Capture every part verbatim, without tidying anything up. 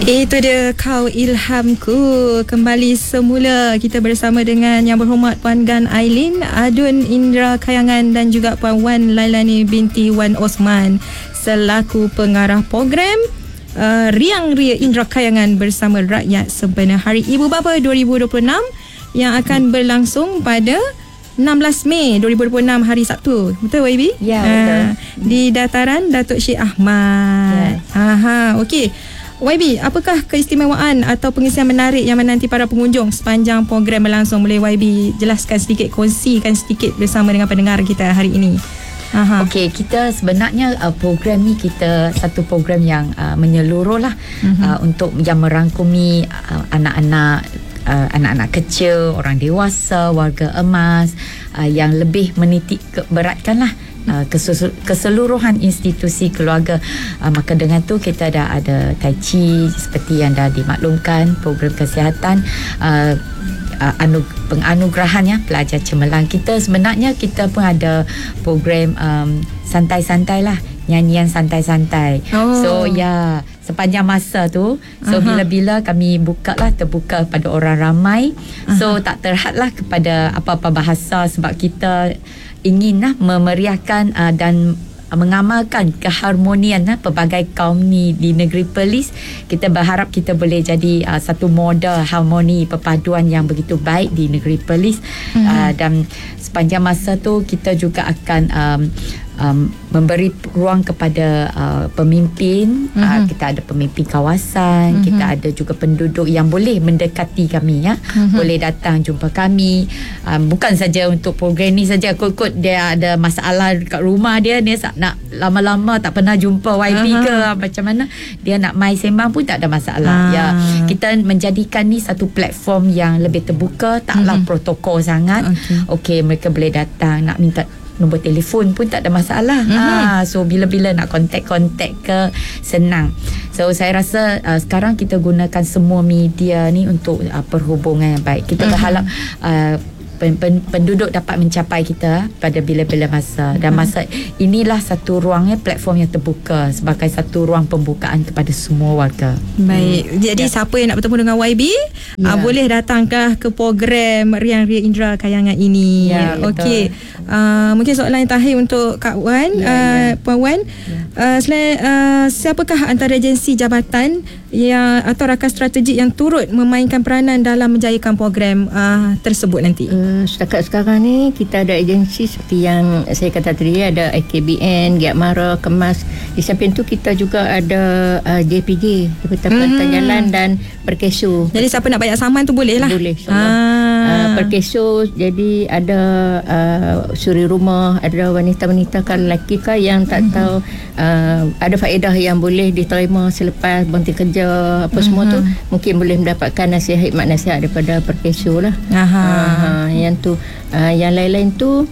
Itu dia Kau Ilhamku. Kembali semula kita bersama dengan Yang Berhormat Puan Gan Ailin, Adun Indra Kayangan dan juga Puan Wan Lailani binti Wan Osman selaku pengarah program uh, Riang Ria Indra Kayangan bersama rakyat sempena Hari Ibu Bapa dua ribu dua puluh enam yang akan berlangsung pada enam belas Mei dua ribu dua puluh enam hari Sabtu. Betul Y B? Ya, betul. Uh, di Dataran Datuk Syed Ahmad. Yes. Aha, okey. Y B, apakah keistimewaan atau pengisian menarik yang menanti para pengunjung sepanjang program berlangsung? Boleh Y B jelaskan sedikit, kongsikan sedikit bersama dengan pendengar kita hari ini? Aha. Okey, kita sebenarnya uh, program ni kita satu program yang uh, menyeluruh lah, uh-huh. uh, untuk yang merangkumi uh, anak-anak uh, anak-anak kecil, orang dewasa, warga emas, uh, yang lebih menitik beratkan lah Uh, keseluruhan institusi keluarga. Uh, maka dengan tu kita dah ada tai chi seperti yang dah dimaklumkan, program kesihatan, uh, uh, anu, penganugerahan ya pelajar cemerlang kita. Sebenarnya kita pun ada program um, santai-santai lah, nyanyian santai-santai. Oh. So ya yeah, sepanjang masa tu, so uh-huh. bila-bila kami buka lah, terbuka pada orang ramai. Uh-huh. So tak terhadlah kepada apa-apa bahasa, sebab kita ingin lah memeriahkan uh, dan mengamalkan keharmonian uh, pelbagai kaum ni di negeri Perlis. Kita berharap kita boleh jadi uh, satu model harmoni perpaduan yang begitu baik di negeri Perlis. Mm-hmm. uh, dan sepanjang masa tu kita juga akan um, um, memberi ruang kepada uh, pemimpin. Mm-hmm. uh, kita ada pemimpin kawasan. Mm-hmm. Kita ada juga penduduk yang boleh mendekati kami ya. Mm-hmm. Boleh datang jumpa kami. Um, bukan saja untuk program ni saja, kot-kot dia ada masalah dekat rumah dia, dia nak lama-lama tak pernah jumpa Y B ke, uh-huh. macam mana dia nak mai sembang pun tak ada masalah. uh. Ya, kita menjadikan ni satu platform yang lebih terbuka, taklah uh-huh. protokol sangat. Okey, okay, mereka boleh datang, nak minta nombor telefon pun tak ada masalah. uh-huh. ha, So bila-bila nak kontak-kontak ke, senang. So saya rasa uh, sekarang kita gunakan semua media ni untuk uh, perhubungan yang baik. Kita uh-huh. berharap uh, penduduk dapat mencapai kita pada bila-bila masa, dan masa inilah satu ruangnya, platform yang terbuka sebagai satu ruang pembukaan kepada semua warga. Baik, hmm. jadi ya. siapa yang nak bertemu dengan Y B ya. uh, boleh datangkah ke program Riang Ria Indra Kayangan ini. Ya, okey. Uh, mungkin soalan yang terakhir untuk Kak Wan, ya, uh, ya. Puan Wan, ya. uh, selain, uh, siapakah antara agensi jabatan yang atau rakan strategik yang turut memainkan peranan dalam menjayakan program uh, tersebut nanti? Uh, setakat sekarang ni kita ada agensi seperti yang saya kata tadi, ada I K B N, Giat Mara, Kemas. Di samping tu kita juga ada uh, J P J, Jabatan Pelantang hmm. Jalan, dan Perkeso. Jadi siapa nak bayar saman tu boleh lah. Boleh. Ah. Uh, Perkeso, jadi ada uh, suri rumah, ada wanita-wanita kan, lelaki kan yang tak hmm. tahu uh, ada faedah yang boleh diterima selepas berhenti kerja apa hmm. semua tu, mungkin boleh mendapatkan nasihat, hikmat nasihat daripada Perkeso lah. Aha. Uh, yang tu uh, yang lain-lain tu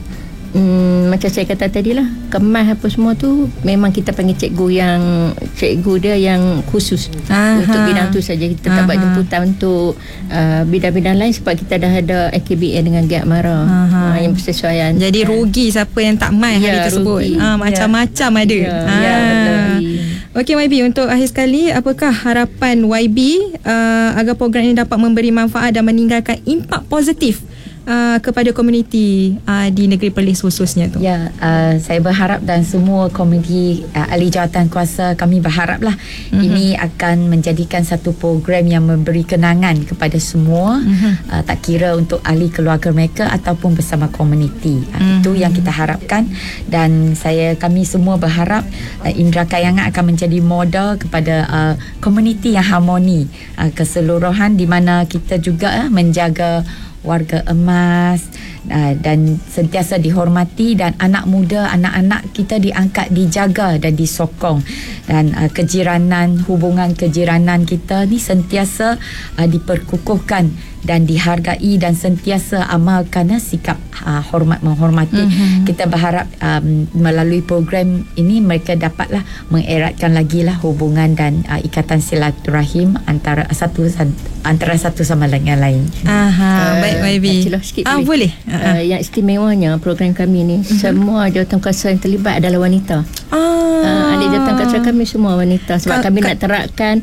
um, macam saya kata tadi lah, Kemas apa semua tu memang kita panggil cikgu yang cikgu dia yang khusus. Aha. Untuk bidang tu saja. Kita tak buat jemputan untuk uh, bidang-bidang lain sebab kita dah ada I K B N dengan Giat Mara uh, yang persesuaian. Jadi rugi siapa yang tak mai ya, hari tersebut. Ha, macam-macam ya. ada. Ya, ha. ya, betul. Okey Y B, untuk akhir sekali, apakah harapan Y B uh, agar program ini dapat memberi manfaat dan meninggalkan impak positif Uh, kepada komuniti uh, di negeri Perlis khususnya tu? Ya, uh, saya berharap dan semua komuniti uh, ahli jawatan kuasa kami berharaplah mm-hmm. ini akan menjadikan satu program yang memberi kenangan kepada semua, mm-hmm. uh, tak kira untuk ahli keluarga mereka ataupun bersama komuniti. Uh, mm-hmm. Itu yang kita harapkan, dan saya kami semua berharap uh, Indra Kayangan akan menjadi model kepada uh, komuniti yang harmoni uh, keseluruhan, di mana kita juga uh, menjaga warga emas uh, dan sentiasa dihormati, dan anak muda, anak-anak kita diangkat, dijaga dan disokong, dan uh, kejiranan, hubungan kejiranan kita ni sentiasa uh, diperkukuhkan dan dihargai, dan sentiasa amalkan uh, sikap uh, hormat menghormati. Mm-hmm. Kita berharap um, melalui program ini mereka dapatlah mengeratkan lagi lah hubungan dan uh, ikatan silaturahim antara satu antara satu sama dengan lain. Aha, uh, baik Y B. Sikit ah, boleh. Uh, yang istimewanya program kami ni, mm-hmm. semua jawatan kuasa yang terlibat adalah wanita. Ah. Uh, ahli jawatan kat kami semua wanita sebab Ka- kami ka- nak terapkan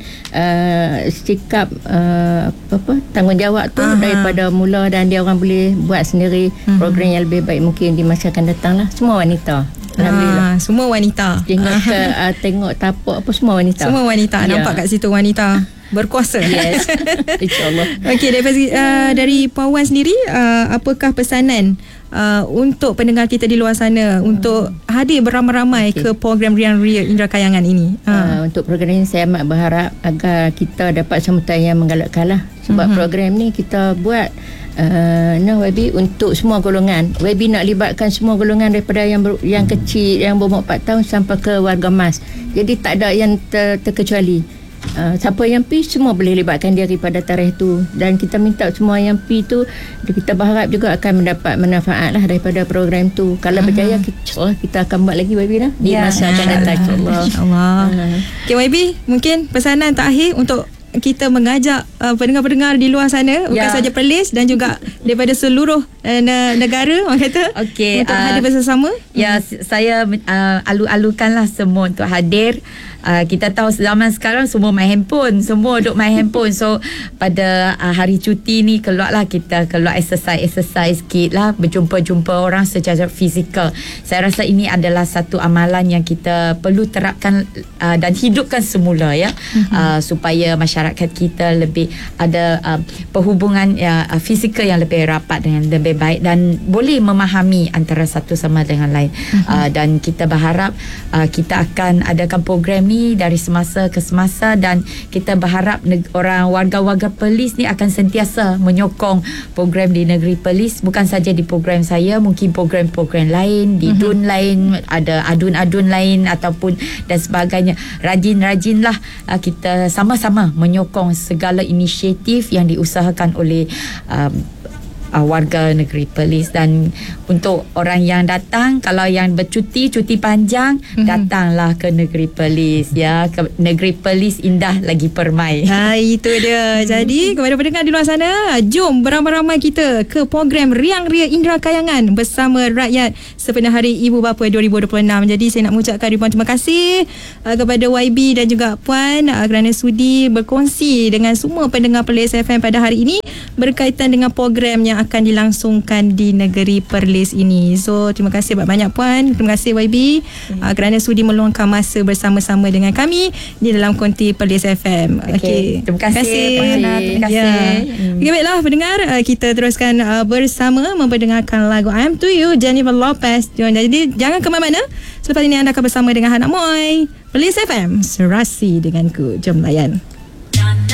uh, sikap uh, apa, apa tanggungjawab tu Aha. daripada mula dan dia orang boleh buat sendiri Mhm. program yang lebih baik mungkin di masa akan datang lah. Semua wanita. Alhamdulillah. Ah, semua wanita. Tengok ke uh, tengok tapak apa semua wanita. Semua wanita. Ya. Nampak kat situ wanita berkuasa. Yes. InsyaAllah. Okey, daripada uh, dari Puan Wan sendiri, uh, apakah pesanan uh, untuk pendengar kita di luar sana hmm. untuk hadir beramai-ramai okay. ke program Riang Ria Indra Kayangan ini? Uh. Uh, untuk program ini saya amat berharap agar kita dapat sambutan yang menggalakkan lah. Sebab mm-hmm. program ni kita buat uh, nah W B untuk semua golongan. W B nak libatkan semua golongan daripada yang ber, yang kecil, yang berumur empat tahun sampai ke warga emas. Jadi tak ada yang ter, terkecuali. Uh, siapa yang pi semua boleh libatkan diri pada tarikh tu, dan kita minta semua yang pi tu kita berharap juga akan mendapat manfaat lah daripada program tu. Kalau uh-huh. berjaya kita, kita akan buat lagi W B lah di ya, masa akan datang, insyaAllah. InsyaAllah. Uh. Okay, Y B, mungkin pesanan terakhir untuk kita mengajak uh, pendengar-pendengar di luar sana, bukan ya. saja Perlis dan juga daripada seluruh uh, negara, orang kata, okay, untuk uh, hadir bersama. Ya, hmm. saya uh, alu-alukanlah semua untuk hadir. Uh, kita tahu zaman sekarang semua main handphone, semua duk main handphone. So pada uh, hari cuti ni keluarlah kita keluar exercise-exercise sikit lah, berjumpa-jumpa orang secara fizikal. Saya rasa ini adalah satu amalan yang kita perlu terapkan uh, dan hidupkan semula ya, mm-hmm. uh, supaya masyarakat kita lebih ada uh, perhubungan uh, fizikal yang lebih rapat dengan lebih baik dan boleh memahami antara satu sama dengan lain. Mm-hmm. Uh, dan kita berharap uh, kita akan adakan program ni dari semasa ke semasa, dan kita berharap neg- orang warga-warga Perlis ni akan sentiasa menyokong program di negeri Perlis, bukan saja di program saya, mungkin program-program lain di mm-hmm. D U N lain, ada adun-adun lain ataupun dan sebagainya. Rajin-rajinlah uh, kita sama-sama menyokong segala inisiatif yang diusahakan oleh um, Uh, warga negeri Perlis. Dan untuk orang yang datang, kalau yang bercuti cuti panjang, mm-hmm. datanglah ke negeri Perlis ya, ke negeri Perlis indah lagi permai. Ha, itu dia. Jadi kepada pendengar di luar sana, jom beramai-ramai kita ke program Riang Ria Indra Kayangan bersama rakyat sepenuh Hari Ibu Bapa dua ribu dua puluh enam. Jadi saya nak mengucapkan ribuan terima kasih uh, kepada Y B dan juga Puan uh, kerana sudi berkongsi dengan semua pendengar Perlis F M pada hari ini berkaitan dengan program yang akan dilangsungkan di negeri Perlis ini. So terima kasih banyak Puan, terima kasih Y B hmm. uh, kerana sudi meluangkan masa bersama-sama dengan kami di dalam konti Perlis F M. Okey, Okay. terima kasih. Terima Terima kasih. Terima kasih. Ya. Hmm. Okay, baiklah pendengar, uh, kita teruskan uh, bersama memperdengarkan lagu I Am To You Jennifer Lopez. Jadi jangan ke mana-mana. Selepas ini anda akan bersama dengan Hana Moy. Perlis F M, serasi denganku. Jom layan.